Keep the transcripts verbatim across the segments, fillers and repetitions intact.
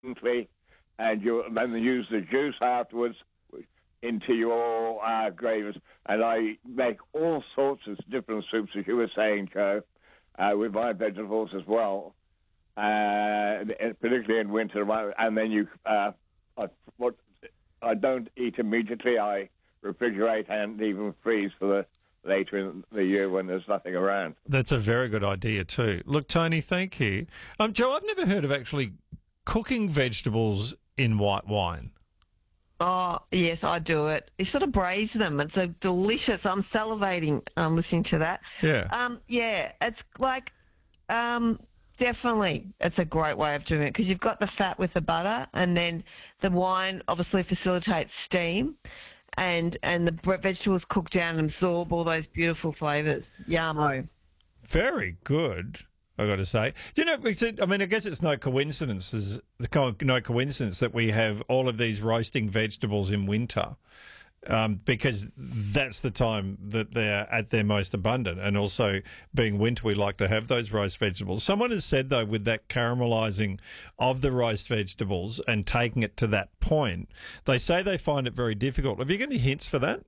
gently, and you then use the juice afterwards into your uh, gravies. And I make all sorts of different soups, as you were saying, Joe, uh, with my vegetables as well, uh, particularly in winter. And then you, uh, I, what, I don't eat immediately. I refrigerate and even freeze for the later in the year when there's nothing around. That's a very good idea too. Look, Tony, thank you. Um, Joe, I've never heard of actually cooking vegetables in white wine. Oh, yes, I do it. You sort of braise them. It's a delicious. I'm salivating um, listening to that. Yeah. Um, yeah, it's like um, definitely it's a great way of doing it because you've got the fat with the butter and then the wine obviously facilitates steam. And and the vegetables cook down and absorb all those beautiful flavours. Yummo. Very good, I've got to say. You know, I mean, I guess it's no coincidence, no coincidence that we have all of these roasting vegetables in winter. Um, because that's the time that they're at their most abundant. And also, being winter, we like to have those roast vegetables. Someone has said, though, with that caramelising of the roast vegetables and taking it to that point, they say they find it very difficult. Have you got any hints for that?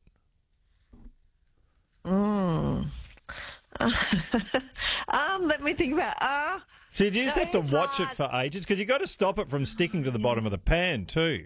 Mm. um, let me think about uh, So you just have to watch it for ages because you've got to stop it from sticking to the bottom of the pan too.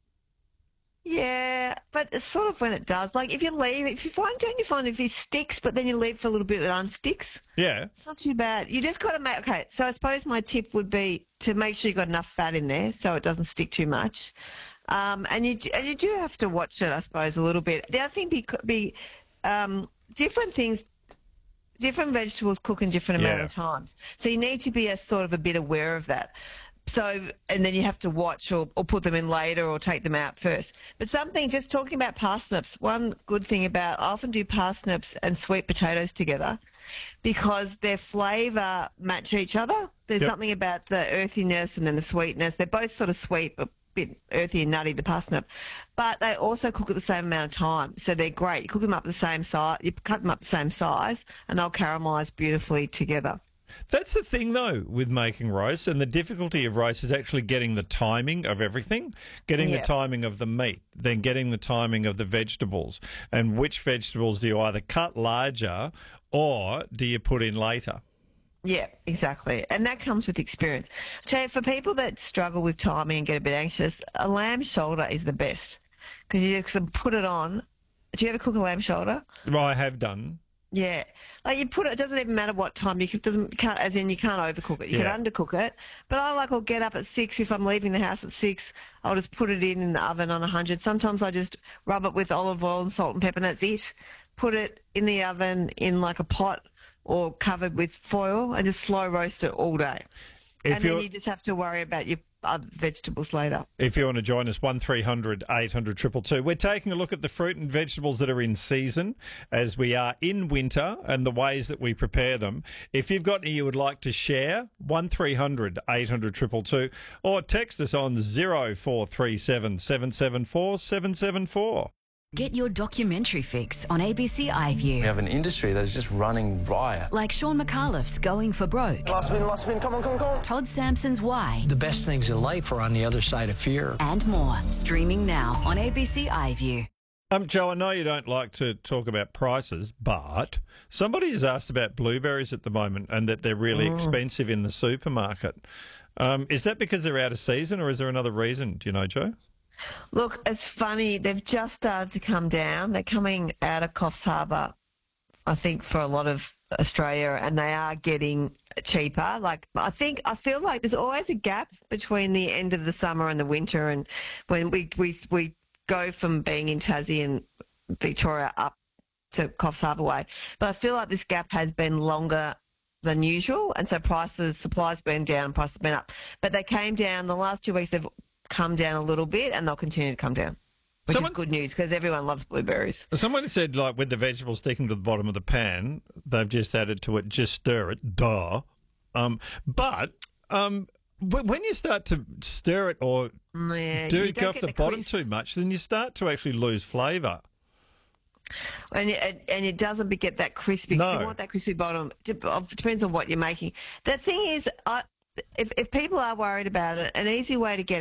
Yeah, but it's sort of when it does. Like if you leave, if you find, don't you find if it sticks, but then you leave for a little bit, it unsticks? Yeah. It's not too bad. You just got to make, okay, so I suppose my tip would be to make sure you've got enough fat in there so it doesn't stick too much. Um, and you and you do have to watch it, I suppose, a little bit. The other thing be, be um, different things, different vegetables cook in different amount Yeah. of times. So you need to be a sort of a bit aware of that. So, and then you have to watch or, or put them in later or take them out first. But something, just talking about parsnips, one good thing about, I often do parsnips and sweet potatoes together because their flavour match each other. There's Yep. something about the earthiness and then the sweetness. They're both sort of sweet, but a bit earthy and nutty, the parsnip. But they also cook at the same amount of time. So they're great. You cook them up the same size, you cut them up the same size, and they'll caramelise beautifully together. That's the thing, though, with making roast, and the difficulty of roast is actually getting the timing of everything, getting Yeah. the timing of the meat, then getting the timing of the vegetables, and which vegetables do you either cut larger or do you put in later? Yeah, exactly. And that comes with experience. So for people that struggle with timing and get a bit anxious, a lamb shoulder is the best because you just put it on. Do you ever cook a lamb shoulder? Well, I have done. Yeah, like you put it. It doesn't even matter what time you can, doesn't can't, as in you can't overcook it. You Yeah. can undercook it. But I like I'll get up at six if I'm leaving the house at six. I'll just put it in in the oven on a hundred. Sometimes I just rub it with olive oil and salt and pepper, and that's it. Put it in the oven in like a pot or covered with foil, and just slow roast it all day. If and then you're- you just have to worry about your other vegetables later. If you want to join us, one three hundred eight hundred two two two. We're taking a look at the fruit and vegetables that are in season as we are in winter and the ways that we prepare them. If you've got any you would like to share, one three hundred eight hundred two two two, or text us on zero four three seven seven seven four seven seven four. Get your documentary fix on A B C iView. We have an industry that is just running riot. Like Sean McAuliffe's Going for Broke. Last spin, last spin, come on, come on, come on. Todd Sampson's Why. The best things in life are on the other side of fear. And more. Streaming now on A B C iView. Um, Joe, I know you don't like to talk about prices, but somebody has asked about blueberries at the moment and that they're really expensive in the supermarket. Um, is that because they're out of season or is there another reason? Do you know, Joe? Look, it's funny. They've just started to come down. They're coming out of Coffs Harbour, I think, for a lot of Australia, and they are getting cheaper. Like, I think, I feel like there's always a gap between the end of the summer and the winter, and when we we we go from being in Tassie and Victoria up to Coffs Harbour way. But I feel like this gap has been longer than usual, and so prices, supply's been down, prices have been up. But they came down the last two weeks. They've come down a little bit, and they'll continue to come down, which Someone- is good news because everyone loves blueberries. Someone said, like, with the vegetables sticking to the bottom of the pan, they've just added to it, just stir it, duh. Um, but um, w- when you start to stir it or Yeah, do you don't go off get the, the bottom crisp. too much, then you start to actually lose flavour. And it, and it doesn't be- get that crispy. 'Cause No. You want that crispy bottom. It depends on what you're making. The thing is, I, if, if people are worried about it, an easy way to get